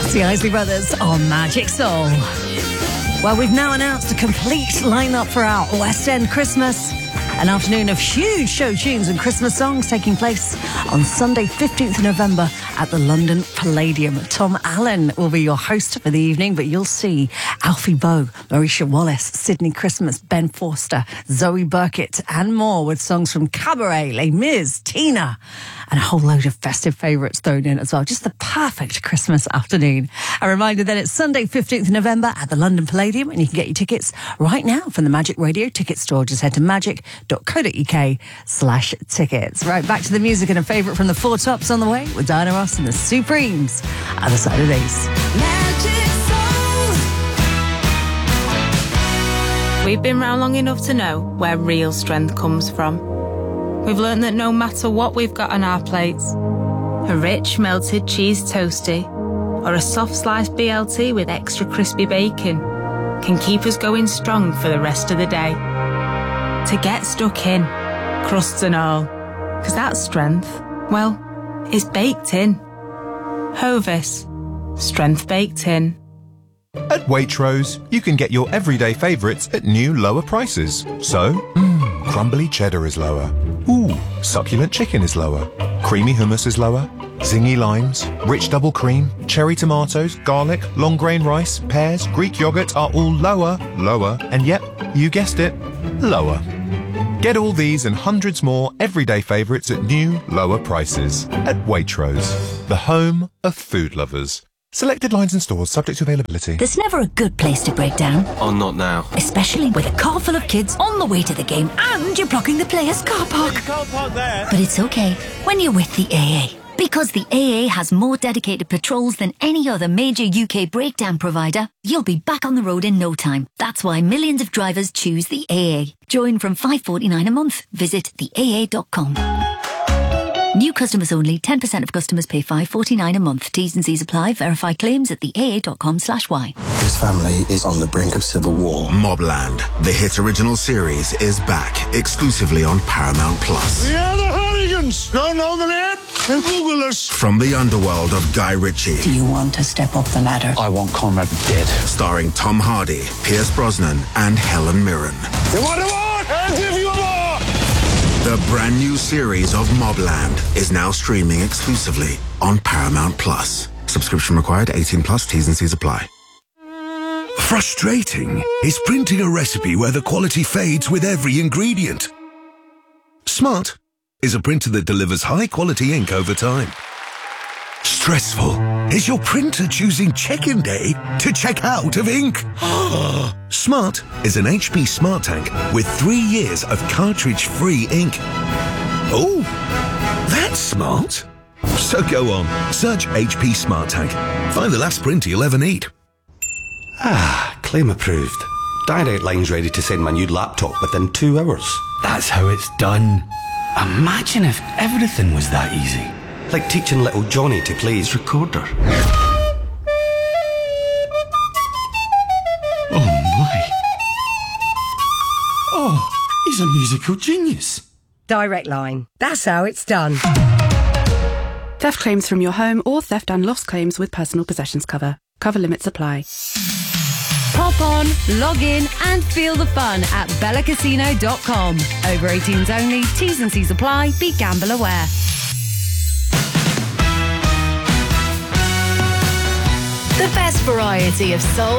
It's the Isley Brothers on Magic Soul. Well, we've now announced a complete lineup for our West End Christmas. An afternoon of huge show tunes and Christmas songs taking place on Sunday, 15th of November at the London Palladium. Tom Allen will be your host for the evening, but you'll see Alfie Boe, Marisha Wallace, Sydney Christmas, Ben Forster, Zoe Burkett, and more with songs from Cabaret, Les Mis, Tina, and a whole load of festive favourites thrown in as well. Just the perfect Christmas afternoon. A reminder that it's Sunday, 15th of November at the London Palladium, and you can get your tickets right now from the Magic Radio ticket store. Just head to magic.co.uk/tickets. Right, back to the music and a favourite from the Four Tops on the way with Diana Ross and the Supremes. Other side of these. Magic Soul. We've been round long enough to know where real strength comes from. We've learned that no matter what we've got on our plates, a rich melted cheese toastie or a soft sliced BLT with extra crispy bacon can keep us going strong for the rest of the day. To get stuck in, crusts and all, because that strength, well, is baked in. Hovis, strength baked in. At Waitrose, you can get your everyday favourites at new lower prices. So, crumbly cheddar is lower. Ooh, succulent chicken is lower. Creamy hummus is lower. Zingy limes, rich double cream, cherry tomatoes, garlic, long grain rice, pears, Greek yogurt are all lower, and yep, you guessed it, lower. Get all these and hundreds more everyday favourites at new, lower prices. At Waitrose, the home of food lovers. Selected lines and stores subject to availability. There's never a good place to break down. Oh, not now. Especially with a car full of kids on the way to the game and you're blocking the players' car park. You can't park there. But it's okay when you're with the AA. Because the AA has more dedicated patrols than any other major UK breakdown provider, you'll be back on the road in no time. That's why millions of drivers choose the AA. Join from $5.49 a month. Visit theaa.com. New customers only. 10% of customers pay $5.49 a month. T's and C's apply. Verify claims at theaa.com/y. His family is on the brink of civil war. Mobland, the hit original series, is back exclusively on Paramount Plus. We are the Hooligans. Don't know the name? Then Google us. From the underworld of Guy Ritchie. Do you want to step up the ladder? I want Conrad dead. Starring Tom Hardy, Pierce Brosnan, and Helen Mirren. You want more? I'll give you more. The brand new series of Mobland is now streaming exclusively on Paramount Plus. Subscription required, 18 plus, T's and C's apply. Frustrating is printing a recipe where the quality fades with every ingredient. Smart is a printer that delivers high-quality ink over time. Stressful is your printer choosing check-in day to check out of ink. Smart is an HP Smart Tank with 3 years of cartridge-free ink. Oh, that's smart. So go on, search HP Smart Tank. Find the last printer you'll ever need. Claim approved. Direct Line's ready to send my new laptop within 2 hours. That's how it's done. Imagine if everything was that easy. Like teaching little Johnny to play his recorder. Oh my. Oh, he's a musical genius. Direct Line. That's how it's done. Theft claims from your home or theft and loss claims with personal possessions cover. Cover limits apply. Pop on, log in and feel the fun at bellacasino.com. Over 18s only, T's and C's apply, be gamble aware. The best variety of soul